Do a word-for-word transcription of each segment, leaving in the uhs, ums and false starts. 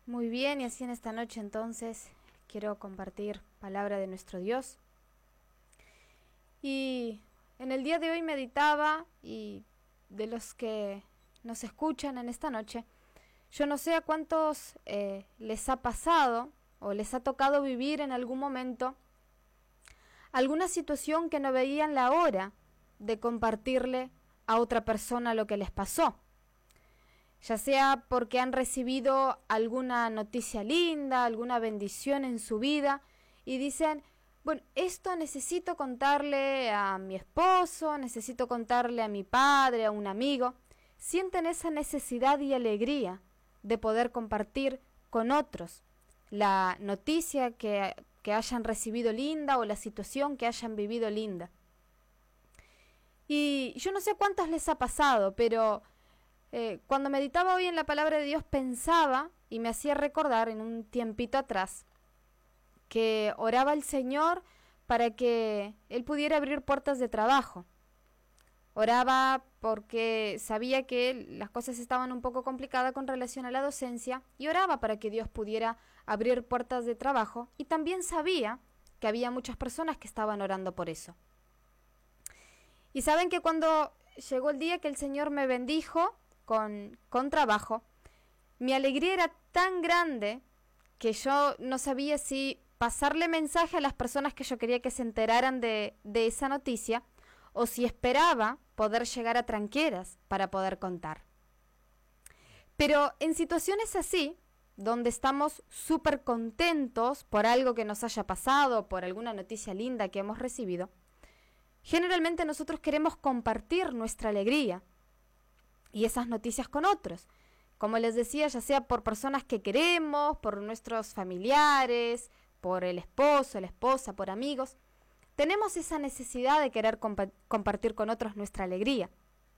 Muy bien, y así en esta noche entonces quiero compartir palabra de nuestro Dios. Y en el día de hoy meditaba, y de los que nos escuchan en esta noche, yo no sé a cuántos eh, les ha pasado o les ha tocado vivir en algún momento alguna situación que no veían la hora de compartirle a otra persona lo que les pasó. Ya sea porque han recibido alguna noticia linda, alguna bendición en su vida y dicen, bueno, esto necesito contarle a mi esposo, necesito contarle a mi padre, a un amigo. Sienten esa necesidad y alegría de poder compartir con otros la noticia que, que hayan recibido linda o la situación que hayan vivido linda. Y yo no sé cuántos les ha pasado, pero Eh, cuando meditaba hoy en la palabra de Dios pensaba y me hacía recordar en un tiempito atrás que oraba al Señor para que Él pudiera abrir puertas de trabajo. Oraba porque sabía que las cosas estaban un poco complicadas con relación a la docencia y oraba para que Dios pudiera abrir puertas de trabajo, y también sabía que había muchas personas que estaban orando por eso. Y saben que cuando llegó el día que el Señor me bendijo Con, con trabajo, mi alegría era tan grande que yo no sabía si pasarle mensaje a las personas que yo quería que se enteraran de, de esa noticia, o si esperaba poder llegar a Tranqueras para poder contar. Pero en situaciones así, donde estamos súper contentos por algo que nos haya pasado, por alguna noticia linda que hemos recibido, generalmente nosotros queremos compartir nuestra alegría y esas noticias con otros. Como les decía, ya sea por personas que queremos, por nuestros familiares, por el esposo, la esposa, por amigos. Tenemos esa necesidad de querer compa- compartir con otros nuestra alegría.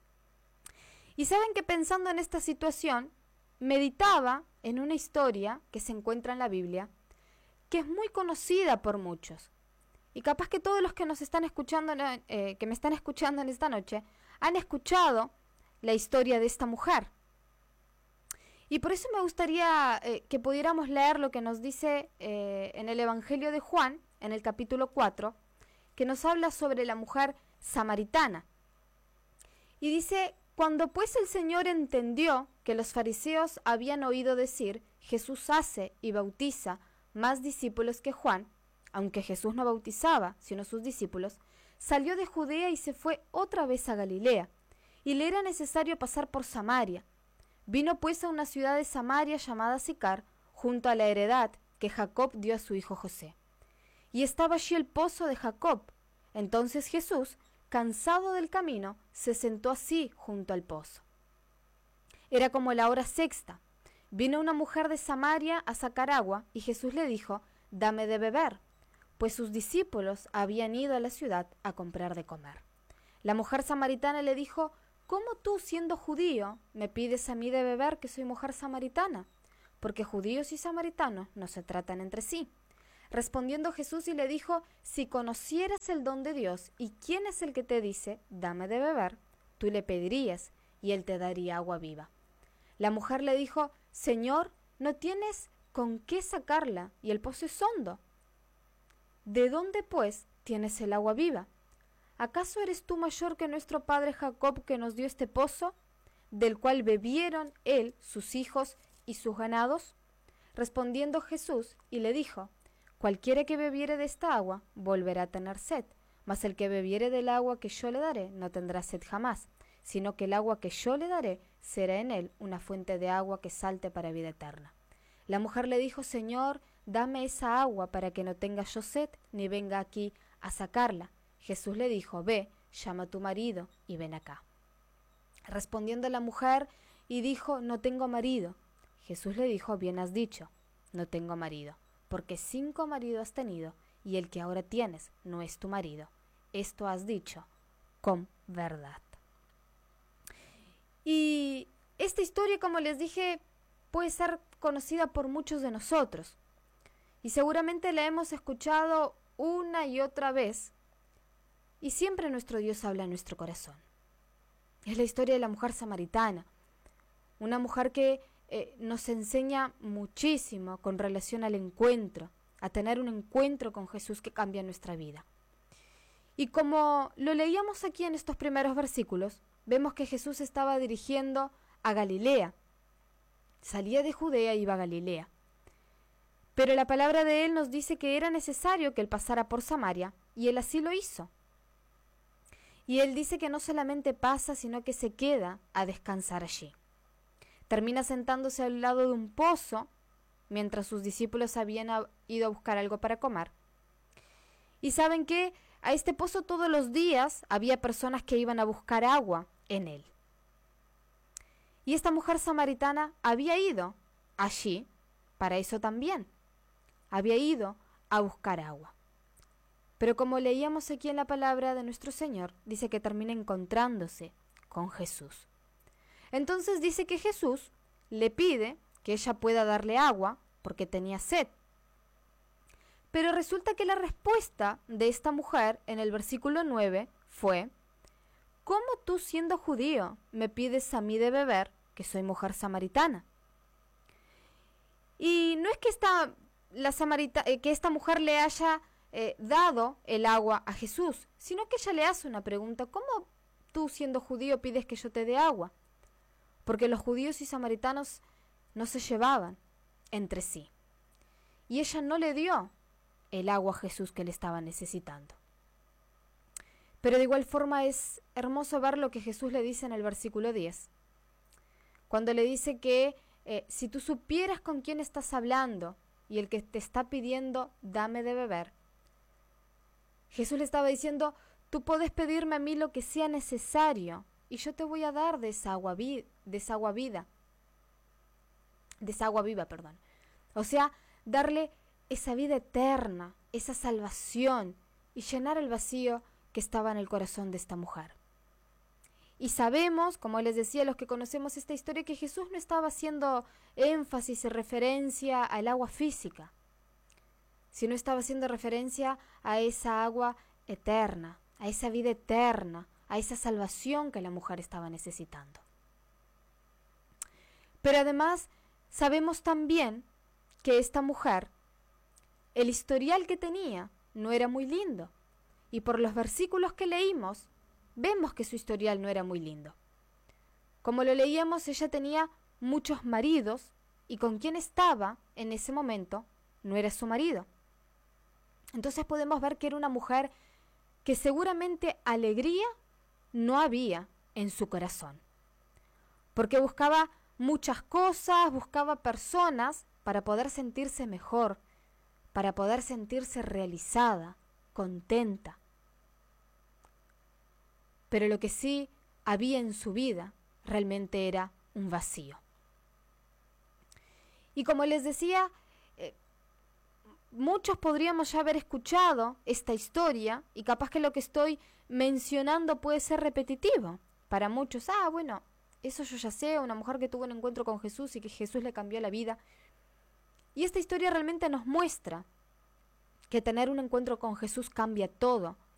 Y saben que pensando en esta situación, meditaba en una historia que se encuentra en la Biblia, que es muy conocida por muchos. Y capaz que todos los que nos están escuchando, eh, que me están escuchando en esta noche, han escuchado la historia de esta mujer. Y por eso me gustaría eh, que pudiéramos leer lo que nos dice eh, en el Evangelio de Juan, en el capítulo cuatro, que nos habla sobre la mujer samaritana. Y dice, cuando pues el Señor entendió que los fariseos habían oído decir, Jesús hace y bautiza más discípulos que Juan, aunque Jesús no bautizaba, sino sus discípulos, salió de Judea y se fue otra vez a Galilea, y le era necesario pasar por Samaria. Vino pues a una ciudad de Samaria llamada Sicar, junto a la heredad que Jacob dio a su hijo José. Y estaba allí el pozo de Jacob. Entonces Jesús, cansado del camino, se sentó así junto al pozo. Era como la hora sexta. Vino una mujer de Samaria a sacar agua, y Jesús le dijo, dame de beber, pues sus discípulos habían ido a la ciudad a comprar de comer. La mujer samaritana le dijo, ¿cómo tú, siendo judío, me pides a mí de beber que soy mujer samaritana? Porque judíos y samaritanos no se tratan entre sí. Respondiendo Jesús y le dijo, si conocieras el don de Dios y quién es el que te dice, dame de beber, tú le pedirías y él te daría agua viva. La mujer le dijo, Señor, no tienes con qué sacarla y el pozo es hondo. ¿De dónde, pues, tienes el agua viva? ¿Acaso eres tú mayor que nuestro padre Jacob, que nos dio este pozo, del cual bebieron él, sus hijos y sus ganados? Respondiendo Jesús, y le dijo, cualquiera que bebiere de esta agua, volverá a tener sed, mas el que bebiere del agua que yo le daré, no tendrá sed jamás, sino que el agua que yo le daré, será en él una fuente de agua que salte para vida eterna. La mujer le dijo, Señor, dame esa agua para que no tenga yo sed, ni venga aquí a sacarla. Jesús le dijo, ve, llama a tu marido y ven acá. Respondiendo la mujer y dijo, no tengo marido. Jesús le dijo, bien has dicho, no tengo marido, porque cinco maridos has tenido, y el que ahora tienes no es tu marido. Esto has dicho con verdad. Y esta historia, como les dije, puede ser conocida por muchos de nosotros, y seguramente la hemos escuchado una y otra vez, y siempre nuestro Dios habla en nuestro corazón. Es la historia de la mujer samaritana, una mujer que eh, nos enseña muchísimo con relación al encuentro, a tener un encuentro con Jesús que cambia nuestra vida. Y como lo leíamos aquí en estos primeros versículos, vemos que Jesús estaba dirigiendo a Galilea. Salía de Judea y iba a Galilea. Pero la palabra de él nos dice que era necesario que él pasara por Samaria, y él así lo hizo. Y él dice que no solamente pasa, sino que se queda a descansar allí. Termina sentándose al lado de un pozo, mientras sus discípulos habían ido a buscar algo para comer. Y ¿saben qué? A este pozo todos los días había personas que iban a buscar agua en él. Y esta mujer samaritana había ido allí para eso también. Había ido a buscar agua. Pero como leíamos aquí en la palabra de nuestro Señor, dice que termina encontrándose con Jesús. Entonces dice que Jesús le pide que ella pueda darle agua porque tenía sed. Pero resulta que la respuesta de esta mujer en el versículo nueve fue: ¿cómo tú, siendo judío, me pides a mí de beber, que soy mujer samaritana? Y no es que esta, la samarita, eh, que esta mujer le haya eh, dado el agua a Jesús, sino que ella le hace una pregunta: ¿cómo tú, siendo judío, pides que yo te dé agua? Porque los judíos y samaritanos no se llevaban entre sí. Y ella no le dio el agua a Jesús que le estaba necesitando. Pero de igual forma es hermoso ver lo que Jesús le dice en el versículo diez. Cuando le dice que eh, si tú supieras con quién estás hablando y el que te está pidiendo, dame de beber. Jesús le estaba diciendo: tú puedes pedirme a mí lo que sea necesario y yo te voy a dar de esa agua, vi de esa agua vida. De esa agua viva, perdón. O sea, darle esa vida eterna, esa salvación y llenar el vacío que estaba en el corazón de esta mujer. Y sabemos, como les decía, los que conocemos esta historia, que Jesús no estaba haciendo énfasis y referencia al agua física, sino estaba haciendo referencia a esa agua eterna, a esa vida eterna, a esa salvación que la mujer estaba necesitando. Pero además sabemos también que esta mujer, el historial que tenía no era muy lindo, y por los versículos que leímos, vemos que su historial no era muy lindo. Como lo leíamos, ella tenía muchos maridos, y con quien estaba en ese momento no era su marido. Entonces podemos ver que era una mujer que seguramente alegría no había en su corazón, porque buscaba muchas cosas, buscaba personas para poder sentirse mejor, para poder sentirse realizada, contenta. Pero lo que sí había en su vida realmente era un vacío. Y como les decía, eh, muchos podríamos ya haber escuchado esta historia y capaz que lo que estoy mencionando puede ser repetitivo. Para muchos, ah, bueno, eso yo ya sé, una mujer que tuvo un encuentro con Jesús y que Jesús le cambió la vida. Y esta historia realmente nos muestra que tener un encuentro con Jesús cambia todo